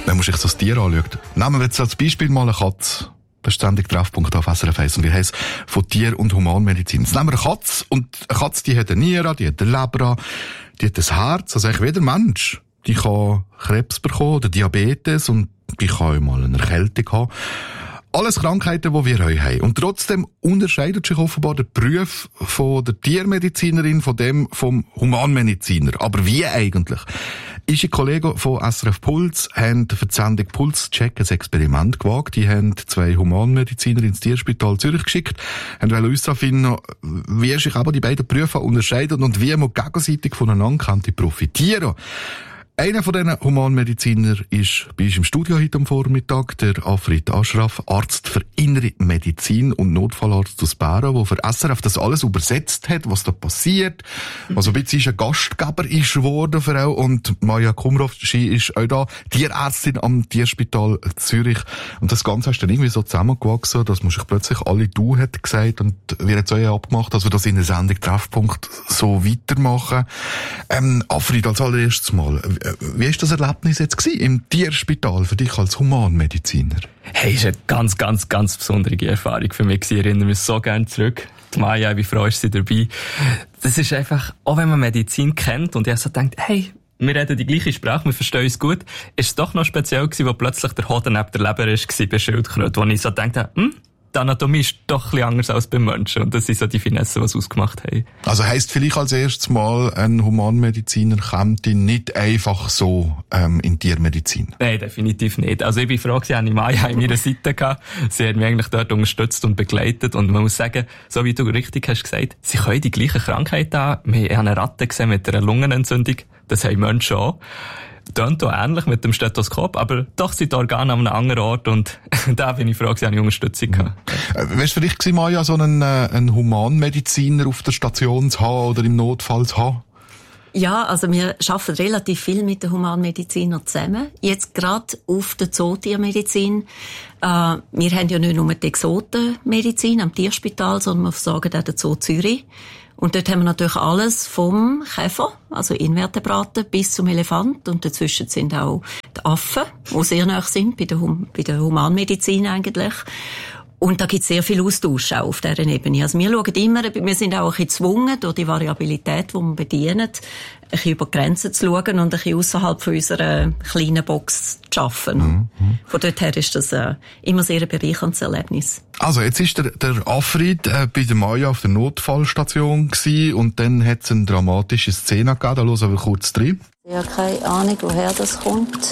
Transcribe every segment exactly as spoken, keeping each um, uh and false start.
wenn man sich das Tier anschaut. Nehmen wir jetzt als Beispiel mal eine Katze. Das ist ständig Treffpunkt auf S R F eins. Und wir heißen von Tier- und Humanmedizin. Jetzt nehmen wir eine Katze. Und eine Katze, die hat eine Niere, die hat eine Leber, die hat ein Herz. Also eigentlich wie der Mensch. Die kann Krebs bekommen oder Diabetes und die kann auch mal eine Erkältung haben. Alles Krankheiten, die wir heute haben. Und trotzdem unterscheidet sich offenbar der Beruf von der Tiermedizinerin von dem vom Humanmediziner. Aber wie eigentlich? Unsere Kollegen von S R F Puls haben für die Sendung Pulscheck ein Experiment gewagt. Die haben zwei Humanmediziner ins Tierspital Zürich geschickt, haben uns finden, wie sich aber die beiden Berufe unterscheiden und wie man gegenseitig voneinander könnte profitieren. Einer von diesen Humanmediziner ist bei uns im Studio heute am Vormittag, der Afrit Ashraf, Arzt für Innere Medizin und Notfallarzt aus Bären, der für S R F das alles übersetzt hat, was da passiert. Also ein bisschen ein Gastgeber ist geworden für auch. Und Maja Kumroff, sie ist auch da, Tierärztin am Tierspital Zürich. Und das Ganze hast du dann irgendwie so zusammengewachsen, dass man sich plötzlich alle du hat gesagt und wir haben es auch abgemacht, dass wir das in der Sendung Treffpunkt so weitermachen. Ähm, Afrit, als allererstes mal, wie war das Erlebnis jetzt gewesen, im Tierspital für dich als Humanmediziner? Hey, ist eine ganz, ganz, ganz besondere Erfahrung für mich. Ich erinnere mich so gerne zurück. Die Maja, wie froh ist sie dabei? Das ist einfach, auch wenn man Medizin kennt und ich so denkt, hey, wir reden die gleiche Sprache, wir verstehen uns gut, ist es doch noch speziell gewesen, wo plötzlich der Hoden neben der Leber war, bei Schildkröte, wo ich so dachte, hm, die Anatomie ist doch ein bisschen anders als beim Menschen. Und das sind so die Finessen, die es ausgemacht haben. Also heisst vielleicht als erstes Mal, ein Humanmediziner kommt nicht einfach so ähm, in Tiermedizin? Nein, definitiv nicht. Also ich bin froh, dass ich Maja an meiner Seite hatte. Sie hat mich eigentlich dort unterstützt und begleitet. Und man muss sagen, so wie du richtig hast gesagt, sie können die gleiche Krankheit haben. Wir haben eine Ratte gesehen mit einer Lungenentzündung. Das haben Menschen auch. Tönt auch ähnlich mit dem Stethoskop, aber doch sind die Organe an einem anderen Ort und da bin ich froh, dass ich eine Unterstützung hatte. Mhm. Wär's für dich gewesen, Maja, so einen, äh, einen Humanmediziner auf der Station zu haben oder im Notfall zu haben? Ja, also wir arbeiten relativ viel mit den Humanmedizinern zusammen. Jetzt gerade auf der Zootiermedizin. Äh, wir haben ja nicht nur die Exotenmedizin am Tierspital, sondern wir versorgen auch den Zoo Zürich. Und dort haben wir natürlich alles vom Käfer, also Invertebraten, bis zum Elefant. Und dazwischen sind auch die Affen, die sehr nahe sind, bei der, hum- bei der Humanmedizin eigentlich. Und da gibt es sehr viel Austausch auch auf dieser Ebene. Also wir schauen immer, wir sind auch ein bisschen gezwungen, durch die Variabilität, die wir bedienen, ein bisschen über die Grenzen zu schauen und ein bisschen ausserhalb von unserer kleinen Box zu arbeiten. Mhm. Von dort her ist das äh, immer sehr ein bereicherndes Erlebnis. Also jetzt ist der, der Afrit äh, bei der Maja auf der Notfallstation gewesen, und dann hat es eine dramatische Szene gegeben. Da hören wir kurz rein. Ich habe keine Ahnung, woher das kommt.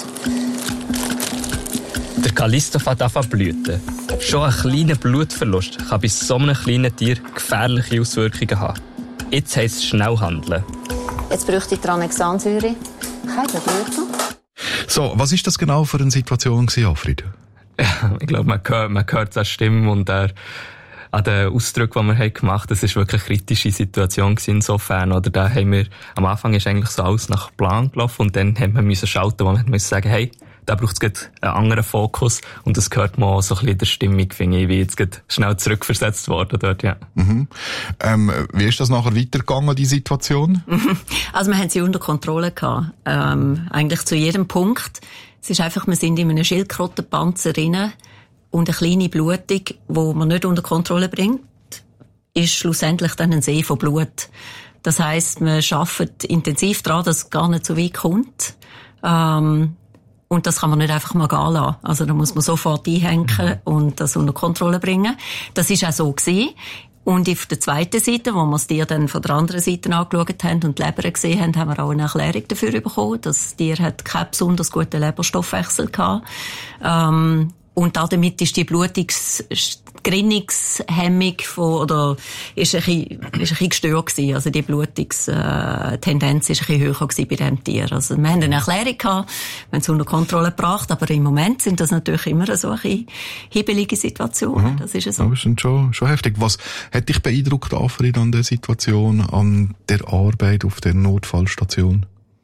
Der Callisto fängt an zu blüten. Schon ein kleiner Blutverlust kann bei so einem kleinen Tier gefährliche Auswirkungen haben. Jetzt heisst es schnell handeln. Jetzt bräuchte ich Tranexansäure. Kein Bluten. So, was ist das genau für eine Situation gewesen, Afrit? Ja, ich glaube, man hört, man hört es an der Stimme und der, an den Ausdrücken, die wir gemacht haben. Das war wirklich eine kritische Situation insofern. Oder da haben wir, am Anfang ist eigentlich so alles nach Plan gelaufen und dann haben wir müssen schalten, wo wir müssen sagen, hey, da braucht es einen anderen Fokus und das hört man auch so ein bisschen in der Stimmung, finde ich, wie jetzt schnell zurückversetzt worden dort, ja. Mhm. Ähm, wie ist das nachher weitergegangen, die Situation? Also wir haben sie unter Kontrolle gehabt. Ähm, eigentlich zu jedem Punkt. Es ist einfach, wir sind in einem Schildkrötenpanzer drin und eine kleine Blutung, die man nicht unter Kontrolle bringt, ist schlussendlich dann ein See von Blut. Das heisst, man arbeitet intensiv daran, dass es gar nicht so weit kommt. Ähm, Und das kann man nicht einfach mal gehen lassen. Also da muss man sofort einhängen und das unter Kontrolle bringen. Das ist auch so gewesen. Und auf der zweiten Seite, wo wir das Tier dann von der anderen Seite angeschaut haben und die Leber gesehen haben, haben wir auch eine Erklärung dafür bekommen. Das Tier hat keinen besonders guten Leberstoffwechsel gehabt. Ähm, und damit ist die Blutungsgerinnungshemmung von, oder, ist ein bisschen, ist ein bisschen gestört gewesen. Also die Blutungstendenz ist ein bisschen höher gewesen bei diesem Tier. Also wir haben eine Erklärung gehabt, wir haben es unter Kontrolle gebracht, aber im Moment sind das natürlich immer so ein bisschen hibbelige Situationen. Mhm. Das ist so. Ja, das ist schon, schon heftig. Was hat dich beeindruckt, Afrit, an der Situation, an der Arbeit auf der Notfallstation?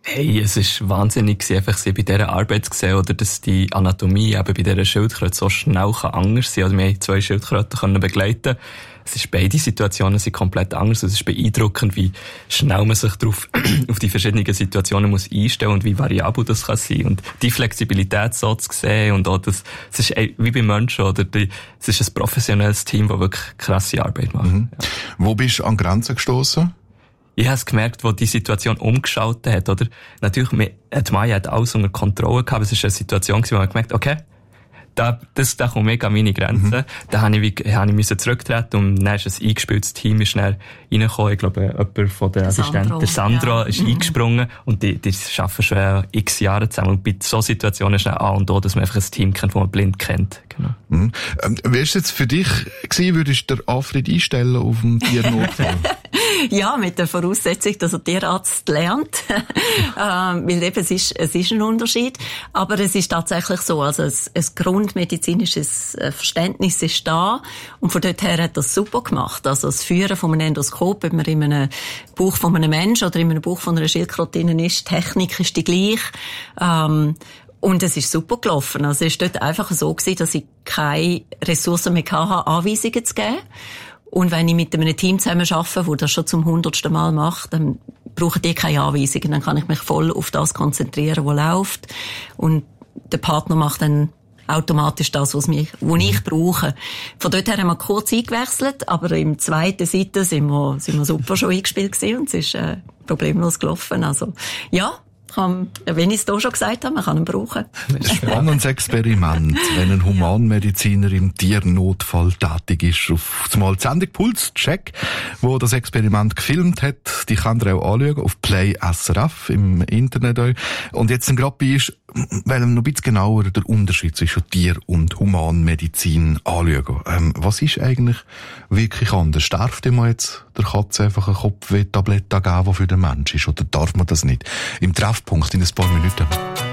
Hey, es ist wahnsinnig gewesen, einfach sie bei dieser Arbeit zu sehen, oder dass die Anatomie eben bei dieser Schildkröte so schnell kann anders sein. Also wir haben zwei Schildkröten können begleiten. Es ist, beide Situationen sind komplett anders. Es ist beeindruckend, wie schnell man sich darauf, auf die verschiedenen Situationen muss einstellen und wie variabel das kann sein. Und die Flexibilität so zu sehen und auch das, es ist wie bei Menschen, oder die, es ist ein professionelles Team, das wirklich krasse Arbeit macht. Mhm. Ja. Wo bist du an Grenzen gestossen? Ich habe es gemerkt, wo die Situation umgeschaltet hat, oder? Natürlich, die Maya hat alles unter Kontrolle gehabt, aber es war eine Situation, wo man gemerkt, okay, da, das, da kommt mega an meine Grenzen. Mhm. Da habe ich, wie, habe ich müssen zurücktreten und dann ist ein eingespieltes Team ist schnell reingekommen. Ich glaube, jemand von den Assistenten, der Sandro, ja. ist mhm. eingesprungen und die, die arbeiten schon x Jahre zusammen. Und bei so Situationen ist es A und O, dass man einfach ein Team kennt, das man blind kennt. Genau. Mhm. Ähm, wie war es jetzt für dich gewesen, würdest du den Alfred einstellen auf dem Tiernotfall? Ja, mit der Voraussetzung, dass er Tierarzt lernt. ähm, weil eben, es ist, es ist ein Unterschied. Aber es ist tatsächlich so, also ein, ein grundmedizinisches Verständnis ist da. Und von dort her hat er das super gemacht. Also das Führen von einem Endoskop, ob man in einem Bauch von einem Menschen oder in einem Bauch von einer Schildkröte ist, die Technik ist die gleiche. Ähm, Und es ist super gelaufen. Also es war dort einfach so gewesen, dass ich keine Ressourcen mehr hatte, Anweisungen zu geben. Und wenn ich mit einem Team zusammen arbeite, das das schon zum hundertsten Mal macht, dann brauchen die keine Anweisungen. Dann kann ich mich voll auf das konzentrieren, was läuft. Und der Partner macht dann automatisch das, was, mich, was ich brauche. Von dort her haben wir kurz eingewechselt, aber im zweiten Seite sind wir, sind wir super schon eingespielt gewesen und es ist äh, problemlos gelaufen. Also, ja. Kann, wenn ich es hier schon gesagt habe, man kann ihn brauchen. Ein spannendes Experiment, wenn ein Humanmediziner im Tiernotfall tätig ist. Auf zumal die Sendung Puls-Check, wo das Experiment gefilmt hat, die könnt ihr auch anschauen, auf Play S R F im Internet. Und jetzt gerade bei ist, weil wir noch ein bisschen genauer den Unterschied zwischen Tier- und Humanmedizin anschauen. Ähm, was ist eigentlich wirklich anders? Darf man jetzt der Katze einfach eine Kopfweh-Tablette geben, die für den Mensch ist? Oder darf man das nicht? Im Treffpunkt in ein paar Minuten.